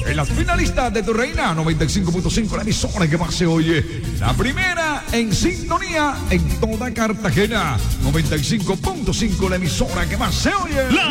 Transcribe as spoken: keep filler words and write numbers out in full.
en las finalistas de Tu Reina noventa y cinco punto cinco, la emisora que más se oye. La primera en sintonía en toda Cartagena. noventa y cinco punto cinco, la emisora que más se oye. La